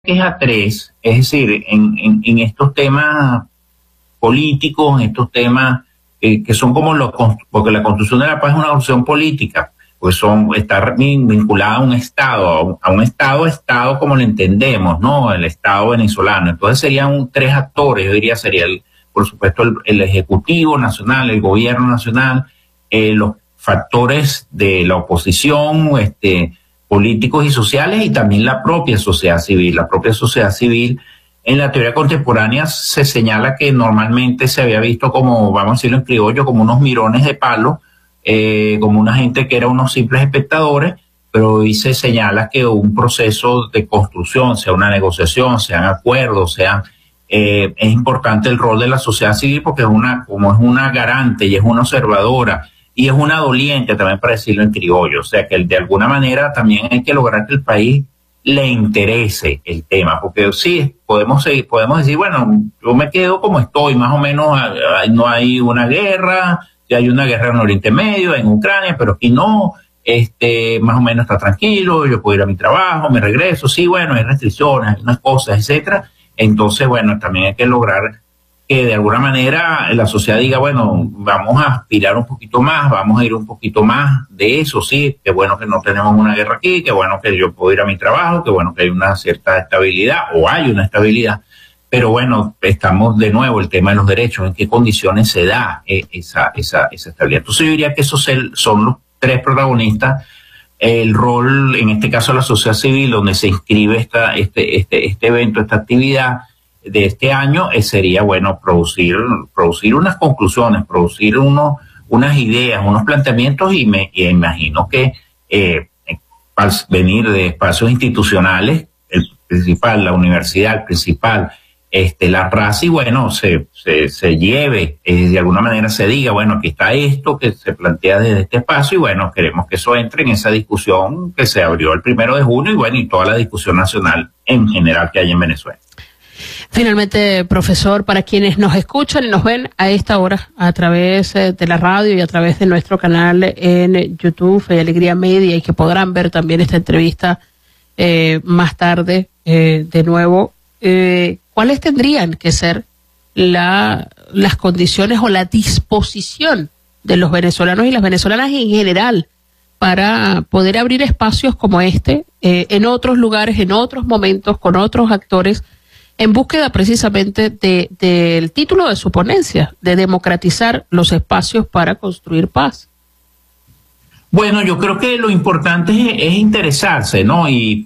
que es a tres, es decir, en estos temas políticos, en estos temas que son como porque la Constitución de la Paz es una constitución política, pues está vinculada a un Estado, Estado como lo entendemos, ¿no? El Estado venezolano. Entonces serían tres actores, yo diría, sería por supuesto el Ejecutivo Nacional, el Gobierno Nacional, los factores de la oposición, políticos y sociales, y también la propia sociedad civil. La propia sociedad civil, en la teoría contemporánea se señala que normalmente se había visto como, vamos a decirlo en criollo, como unos mirones de palo, como una gente que era unos simples espectadores, pero hoy se señala que un proceso de construcción, sea una negociación, sean acuerdos, es importante el rol de la sociedad civil, porque como es una garante y es una observadora y es una doliente también, para decirlo en criollo. O sea que de alguna manera también hay que lograr que el país le interese el tema, porque sí, podemos decir, bueno, yo me quedo como estoy, más o menos, no hay una guerra, ya hay una guerra en Oriente Medio, en Ucrania, pero aquí no, más o menos está tranquilo, yo puedo ir a mi trabajo, me regreso, sí, bueno, hay restricciones, hay unas cosas, etcétera. Entonces, bueno, también hay que lograr que de alguna manera la sociedad diga, bueno, vamos a aspirar un poquito más, vamos a ir un poquito más de eso, sí, qué bueno que no tenemos una guerra aquí, qué bueno que yo puedo ir a mi trabajo, qué bueno que hay una cierta estabilidad, o hay una estabilidad, pero bueno, estamos de nuevo, el tema de los derechos, en qué condiciones se da esa estabilidad. Entonces yo diría que esos son los tres protagonistas. El rol, en este caso, de la sociedad civil, donde se inscribe este evento, esta actividad de este año, sería, bueno, producir unas conclusiones, producir unas ideas, unos planteamientos, y imagino que al venir de espacios institucionales, el principal, la universidad, el principal, la RACI, bueno, se lleve, de alguna manera se diga, bueno, aquí está esto que se plantea desde este espacio, y bueno, queremos que eso entre en esa discusión que se abrió el 1 de junio, y bueno, y toda la discusión nacional en general que hay en Venezuela. Finalmente, profesor, para quienes nos escuchan y nos ven a esta hora a través de la radio y a través de nuestro canal en YouTube, Fe y Alegría Media, y que podrán ver también esta entrevista más tarde de nuevo, ¿cuáles tendrían que ser las condiciones o la disposición de los venezolanos y las venezolanas en general para poder abrir espacios como en otros lugares, en otros momentos, con otros actores, en búsqueda precisamente del título de su ponencia, de democratizar los espacios para construir paz? Bueno, yo creo que lo importante es interesarse, ¿no? Y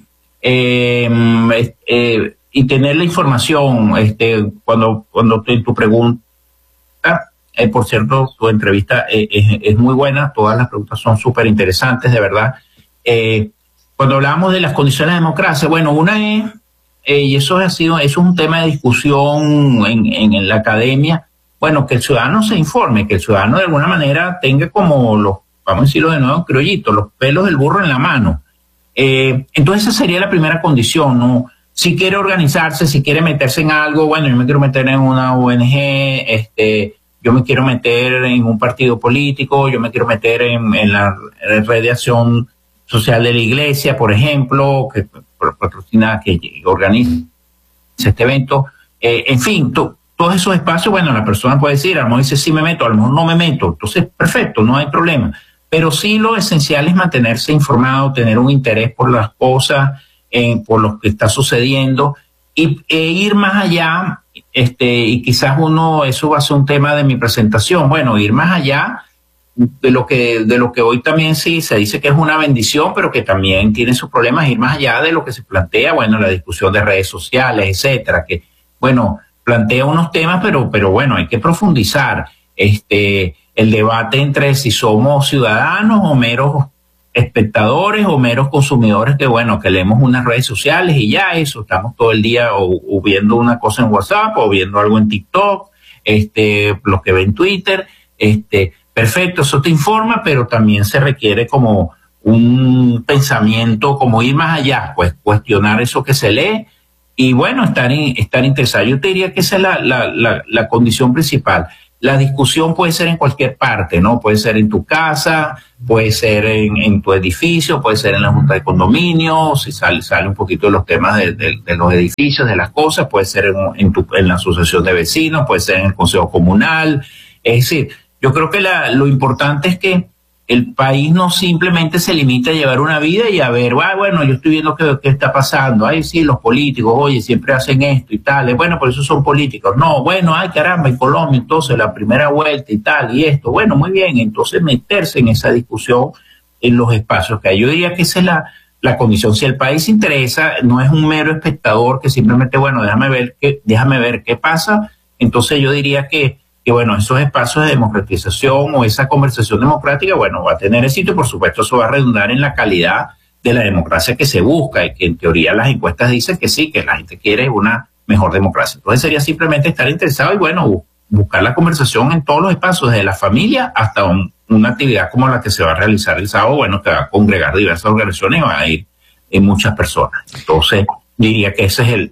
tener la información, cuando tu pregunta, por cierto, tu entrevista es muy buena, todas las preguntas son súper interesantes, de verdad. Cuando hablamos de las condiciones de democracia, bueno, una es, y eso es un tema de discusión en la academia, bueno, que el ciudadano se informe, que el ciudadano de alguna manera tenga como vamos a decirlo de nuevo, criollitos, los pelos del burro en la mano. Entonces esa sería la primera condición, ¿no? Si quiere organizarse, si quiere meterse en algo, bueno, yo me quiero meter en una ONG, yo me quiero meter en un partido político, yo me quiero meter en la red de acción social de la iglesia, por ejemplo, que patrocina, que organiza este evento. En fin, todos esos espacios, bueno, la persona puede decir, a lo mejor dice sí me meto, a lo mejor no me meto, entonces perfecto, no hay problema. Pero sí lo esencial es mantenerse informado, tener un interés por las cosas, por lo que está sucediendo, e ir más allá, y quizás eso va a ser un tema de mi presentación, bueno, ir más allá de lo que hoy también sí se dice que es una bendición, pero que también tiene sus problemas, ir más allá de lo que se plantea, bueno, la discusión de redes sociales, etcétera, que, bueno, plantea unos temas, pero bueno, hay que profundizar, el debate entre si somos ciudadanos o meros espectadores o meros consumidores que, bueno, que leemos unas redes sociales y ya eso, estamos todo el día o viendo una cosa en WhatsApp o viendo algo en TikTok, los que ven Twitter, perfecto, eso te informa, pero también se requiere como un pensamiento, como ir más allá, pues cuestionar eso que se lee y, bueno, estar interesado. Yo te diría que esa es la condición principal. la discusión puede ser en cualquier parte, ¿no? Puede ser en tu casa, puede ser en tu edificio, puede ser en la junta de condominio, si sale un poquito de los temas de los edificios, de las cosas, puede ser en la asociación de vecinos, puede ser en el consejo comunal. Es decir, yo creo que lo importante es que el país no simplemente se limita a llevar una vida y a ver, bueno, yo estoy viendo qué está pasando. Ay, sí, los políticos, oye, siempre hacen esto y tal. Bueno, por eso son políticos. No, bueno, ay, caramba, en Colombia, entonces la primera vuelta y tal, y esto. Bueno, muy bien, entonces meterse en esa discusión en los espacios que hay. Yo diría que esa es la condición. Si el país interesa, no es un mero espectador que simplemente, bueno, déjame ver qué pasa. Entonces yo diría que bueno, esos espacios de democratización o esa conversación democrática, bueno, va a tener éxito y por supuesto eso va a redundar en la calidad de la democracia que se busca y que en teoría las encuestas dicen que sí, que la gente quiere una mejor democracia. Entonces sería simplemente estar interesado y bueno, buscar la conversación en todos los espacios, desde la familia hasta una actividad como la que se va a realizar el sábado, bueno, que va a congregar diversas organizaciones y van a ir muchas personas. Entonces diría que ese es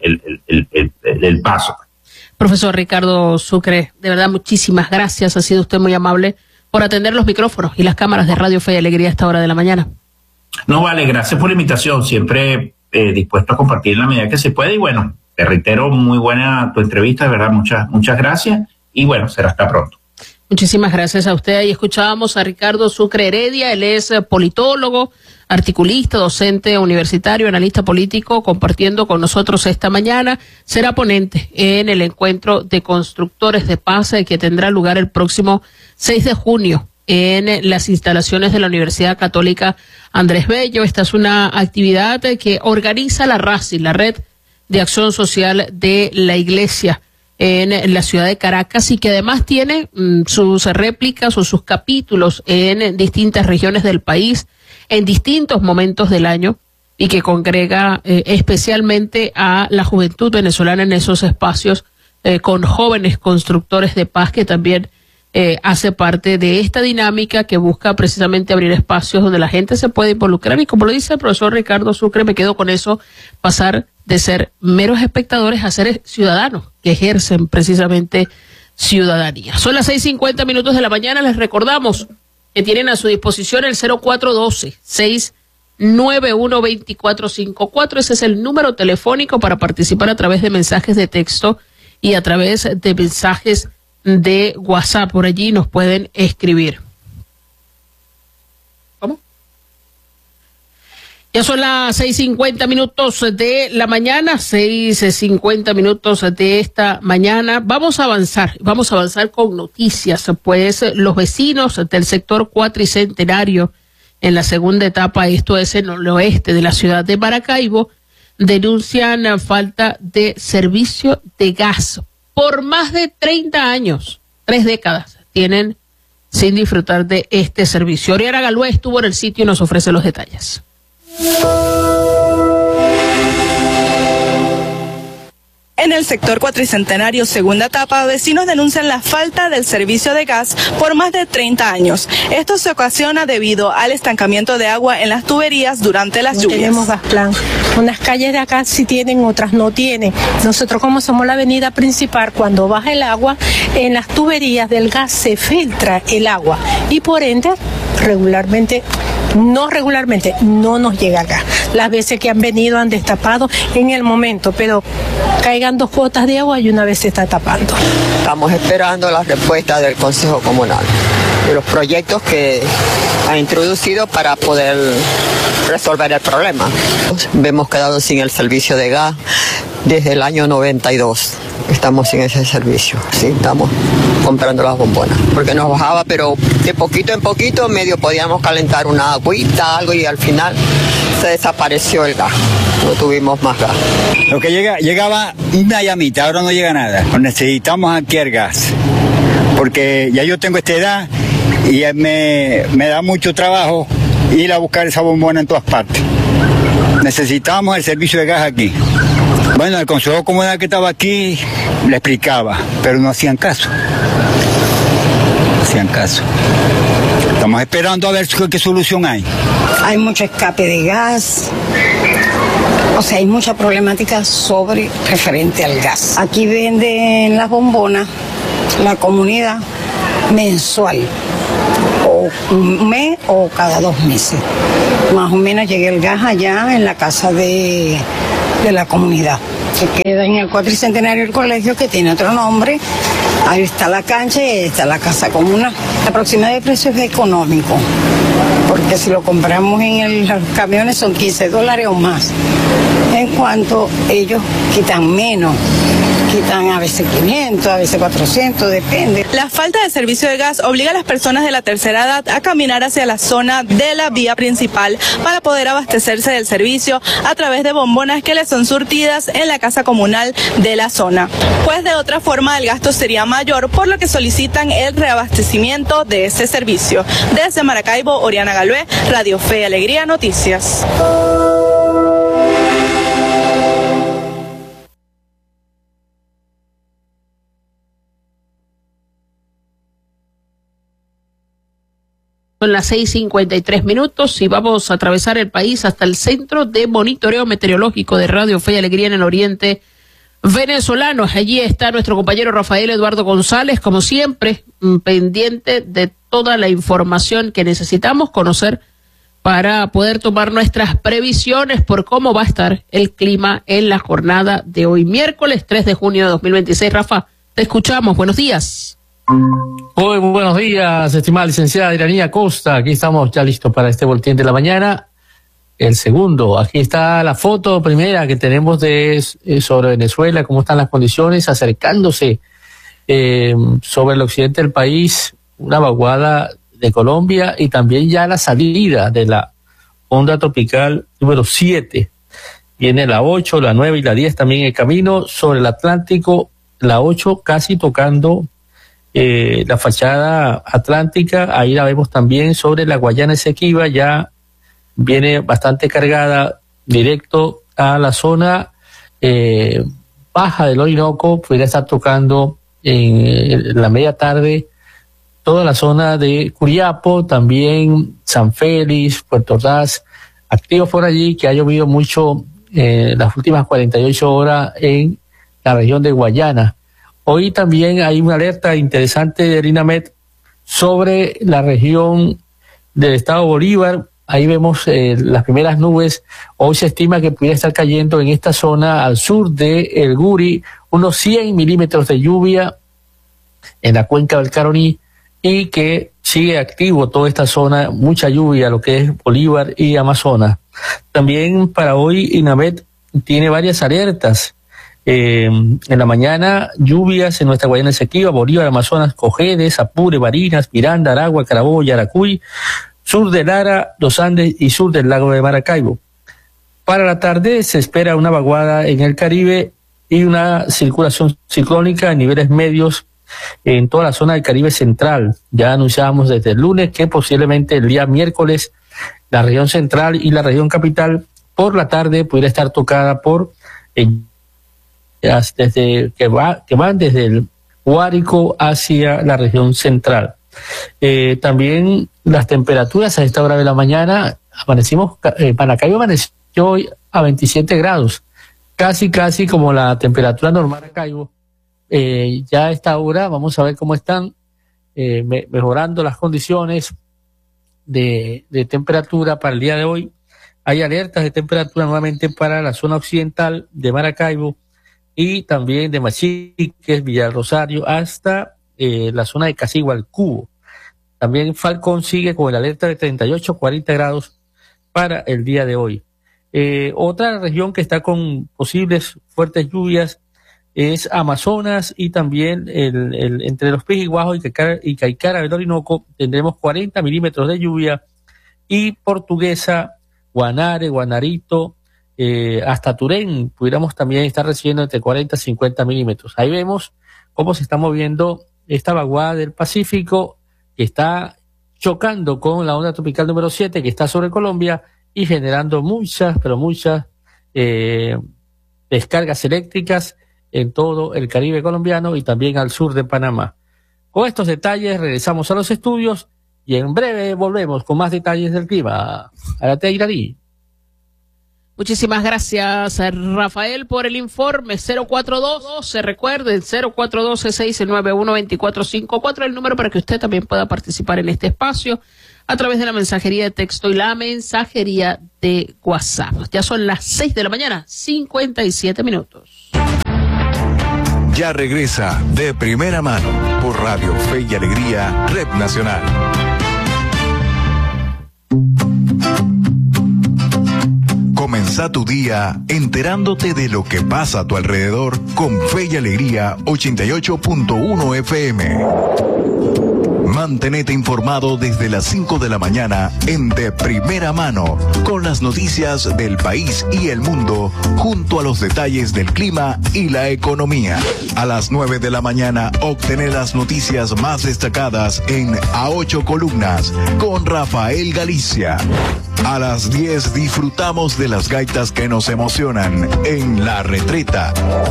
el paso. Profesor Ricardo Sucre, de verdad muchísimas gracias, ha sido usted muy amable por atender los micrófonos y las cámaras de Radio Fe y Alegría a esta hora de la mañana. No, vale, gracias por la invitación, siempre dispuesto a compartir en la medida que se puede y bueno, te reitero, muy buena tu entrevista, de verdad, muchas gracias y bueno, será hasta pronto. Muchísimas gracias a usted. Ahí escuchábamos a Ricardo Sucre Heredia, él es politólogo, articulista, docente universitario, analista político, compartiendo con nosotros esta mañana. Será ponente en el encuentro de constructores de paz que tendrá lugar el próximo 6 de junio en las instalaciones de la Universidad Católica Andrés Bello. Esta es una actividad que organiza la RACI, la Red de Acción Social de la Iglesia en la ciudad de Caracas y que además tiene sus réplicas o sus capítulos en distintas regiones del país en distintos momentos del año y que congrega especialmente a la juventud venezolana en esos espacios con jóvenes constructores de paz que también hace parte de esta dinámica que busca precisamente abrir espacios donde la gente se puede involucrar y como lo dice el profesor Ricardo Sucre, me quedo con eso, pasar de ser meros espectadores a ser ciudadanos que ejercen precisamente ciudadanía. Son las 6:50 de la mañana, les recordamos que tienen a su disposición el 0412-691-2454, ese es el número telefónico para participar a través de mensajes de texto y a través de mensajes de WhatsApp, por allí nos pueden escribir. ¿Cómo? Ya son las 6:50 de la mañana, 6:50 de esta mañana. Vamos a avanzar con noticias, pues los vecinos del sector Cuatricentenario en la segunda etapa, esto es en el oeste de la ciudad de Maracaibo, denuncian falta de servicio de gas. Por más de 30 años, 3 décadas, tienen sin disfrutar de este servicio. Oriana Galúa estuvo en el sitio y nos ofrece los detalles. En el sector Cuatricentenario, segunda etapa, vecinos denuncian la falta del servicio de gas por más de 30 años. Esto se ocasiona debido al estancamiento de agua en las tuberías durante las lluvias. Tenemos gas plan. Unas calles de acá sí tienen, otras no tienen. Nosotros, como somos la avenida principal, cuando baja el agua, en las tuberías del gas se filtra el agua y por ende, no nos llega acá. Las veces que han venido han destapado en el momento, pero caigan 2 gotas de agua y una vez se está tapando. Estamos esperando la respuesta del Consejo Comunal de los proyectos que ha introducido para poder resolver el problema. Hemos quedado sin el servicio de gas desde el año 92. Estamos sin ese servicio, sí, estamos comprando las bombonas, porque nos bajaba, pero de poquito en poquito medio podíamos calentar una agüita, algo, y al final se desapareció el gas, no tuvimos más gas. Lo que llegaba una llamita, ahora no llega nada. Necesitamos aquí el gas, porque ya yo tengo esta edad y me da mucho trabajo ir a buscar esa bombona en todas partes. Necesitamos el servicio de gas aquí. Bueno, el Consejo Comunal que estaba aquí le explicaba, pero no hacían caso. Estamos esperando a ver qué solución hay. Hay mucho escape de gas, o sea, hay mucha problemática referente al gas. Aquí venden las bombonas, la comunidad, mensual, o un mes o cada 2 meses. Más o menos llega el gas allá en la casa de la comunidad, que queda en el cuatricentenario del colegio, que tiene otro nombre. Ahí está la cancha y ahí está la casa comunal. La aproximada de precio es económico, porque si lo compramos en los camiones son $15 o más. En cuanto ellos quitan menos, quitan a veces 500, a veces 400, depende. La falta de servicio de gas obliga a las personas de la tercera edad a caminar hacia la zona de la vía principal para poder abastecerse del servicio a través de bombonas que les son surtidas en la casa comunal de la zona. Pues de otra forma el gasto sería mayor, por lo que solicitan el reabastecimiento de ese servicio. Desde Maracaibo, Oriana Galvez, Radio Fe y Alegría Noticias. Son las 6:53 y vamos a atravesar el país hasta el Centro de Monitoreo Meteorológico de Radio Fe y Alegría en el oriente venezolano. Allí está nuestro compañero Rafael Eduardo González, como siempre, pendiente de toda la información que necesitamos conocer para poder tomar nuestras previsiones por cómo va a estar el clima en la jornada de hoy, miércoles 3 de junio de 2026. Rafa, te escuchamos. Buenos días. Muy buenos días, estimada licenciada Iranía Costa. Aquí estamos ya listos para este boletín de la mañana. El segundo, aquí está la foto primera que tenemos sobre Venezuela, cómo están las condiciones, acercándose sobre el occidente del país, una vaguada de Colombia y también ya la salida de la onda tropical número 7. Viene la 8, la 9 y la 10 también en camino sobre el Atlántico, la 8 casi tocando la fachada atlántica. Ahí la vemos también sobre la Guayana Esequiba, ya viene bastante cargada directo a la zona baja del Orinoco. Podría estar tocando en la media tarde toda la zona de Curiapo, también San Félix, Puerto Ordaz, activos por allí, que ha llovido mucho las últimas 48 horas en la región de Guayana. Hoy también hay una alerta interesante del INAMED sobre la región del estado Bolívar. Ahí vemos las primeras nubes. Hoy se estima que pudiera estar cayendo en esta zona al sur de El Guri unos 100 milímetros de lluvia en la cuenca del Caroní, y que sigue activo toda esta zona, mucha lluvia, lo que es Bolívar y Amazonas. También para hoy INAMED tiene varias alertas. En la mañana, lluvias en nuestra Guayana Esequiba, Bolívar, Amazonas, Cojedes, Apure, Barinas, Miranda, Aragua, Carabobo, Yaracuy, sur de Lara, Los Andes y sur del lago de Maracaibo. Para la tarde se espera una vaguada en el Caribe y una circulación ciclónica en niveles medios en toda la zona del Caribe central. Ya anunciábamos desde el lunes que posiblemente el día miércoles la región central y la región capital por la tarde pudiera estar tocada por desde que van desde el Guárico hacia la región central. También las temperaturas a esta hora de la mañana, Maracaibo amaneció hoy a 27 grados, casi como la temperatura normal de Maracaibo. Ya a esta hora vamos a ver cómo están mejorando las condiciones de temperatura para el día de hoy. Hay alertas de temperatura nuevamente para la zona occidental de Maracaibo y también de Machiques, Villarrosario, hasta la zona de Casigua, el Cubo. También Falcón sigue con el alerta de 38-40 grados para el día de hoy. Otra región que está con posibles fuertes lluvias es Amazonas, y también entre los Pijiguajos y Caicara del Orinoco tendremos 40 milímetros de lluvia, y Portuguesa, Guanare, Guanarito, hasta Turén pudiéramos también estar recibiendo entre 40 y 50 milímetros. Ahí vemos cómo se está moviendo esta vaguada del Pacífico, que está chocando con la onda tropical número 7 que está sobre Colombia y generando muchas descargas eléctricas en todo el Caribe colombiano y también al sur de Panamá. Con estos detalles regresamos a los estudios y en breve volvemos con más detalles del clima. Adelante, Iraní. Muchísimas gracias, Rafael, por el informe. 04212, recuerden, 0412-691-2454, el número para que usted también pueda participar en este espacio a través de la mensajería de texto y la mensajería de WhatsApp. Ya son las 6 de la mañana, 57 minutos. Ya regresa De Primera Mano por Radio Fe y Alegría, Red Nacional. Comenzá tu día enterándote de lo que pasa a tu alrededor con Fe y Alegría 88.1 FM. Mantenete informado desde las 5 de la mañana en De Primera Mano, con las noticias del país y el mundo, junto a los detalles del clima y la economía. A las 9 de la mañana, obtener las noticias más destacadas en A 8 Columnas, con Rafael Galicia. A las 10 disfrutamos de las gaitas que nos emocionan en La Retreta.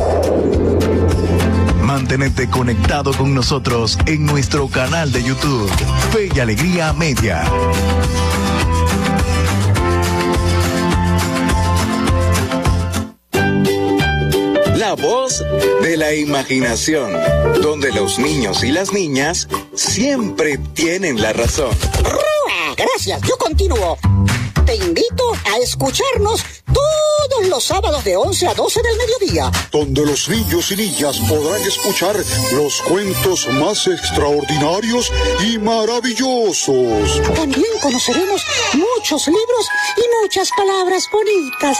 Mantenete conectado con nosotros en nuestro canal de YouTube, Fe y Alegría Media. La voz de la imaginación, donde los niños y las niñas siempre tienen la razón. Gracias, yo continúo. Te invito a escucharnos todos los sábados de 11 a 12 del mediodía, donde los niños y niñas podrán escuchar los cuentos más extraordinarios y maravillosos. También conoceremos muchos libros y muchas palabras bonitas.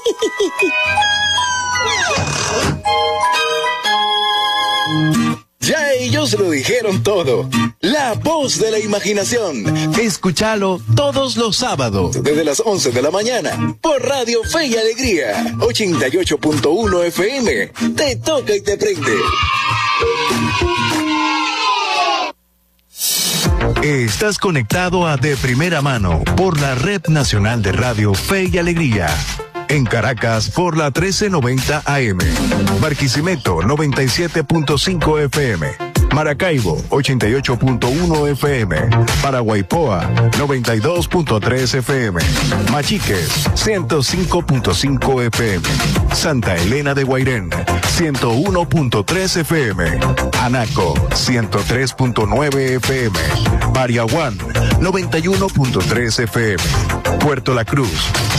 Ya ellos lo dijeron todo. La voz de la imaginación. Escúchalo todos los sábados desde las 11 de la mañana por Radio Fe y Alegría 88.1 FM. Te toca y te prende. Estás conectado a De Primera Mano por la Red Nacional de Radio Fe y Alegría. En Caracas por la 1390 AM, Barquisimeto 97.5 FM, Maracaibo 88.1 FM, Paraguaypoa 92.3 FM, Machiques 105.5 FM, Santa Elena de Guairén 101.3 FM, Anaco 103.9 FM, Pariaguán 91.3 FM, Puerto La Cruz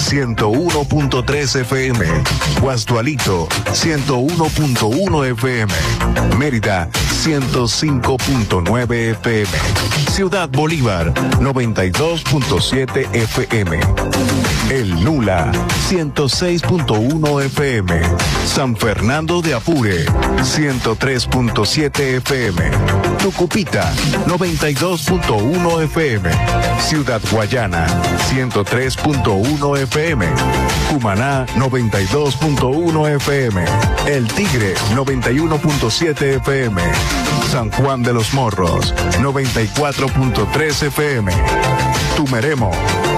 101.3 FM, Guasdualito 101.1 FM, Mérida 105.9 FM, Ciudad Bolívar 92.7 FM, El Nula 106.1 FM, San Fernando de Apure 103.7 FM, Tucupita 92.1 FM, Ciudad Guayana 103.1 FM, Cumaná 92.1 FM, El Tigre 91.7 FM, San Juan de los Morros 94.3 FM, Tumeremo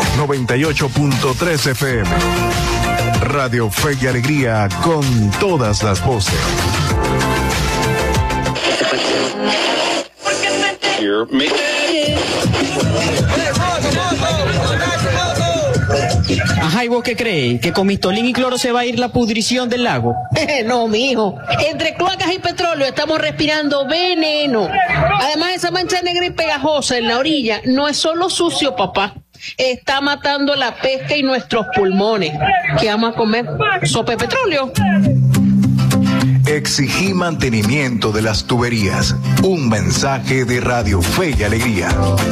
98.3 FM. Radio Fe y Alegría con todas las voces. Ajá, ¿y vos qué crees? ¿Que con mistolín y cloro se va a ir la pudrición del lago? No, mijo. Entre cloacas y petróleo estamos respirando veneno. Además, esa mancha negra y pegajosa en la orilla no es solo sucio, papá. Está matando la pesca y nuestros pulmones. ¿Qué vamos a comer? ¿Sopa de petróleo? Exigí mantenimiento de las tuberías. Un mensaje de Radio Fe y Alegría.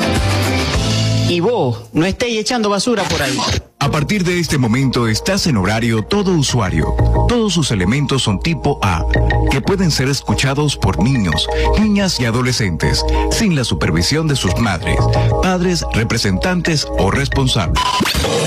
Y vos, no estéis echando basura por ahí. A partir de este momento estás en horario todo usuario. Todos sus elementos son tipo A, que pueden ser escuchados por niños, niñas y adolescentes, sin la supervisión de sus madres, padres, representantes o responsables.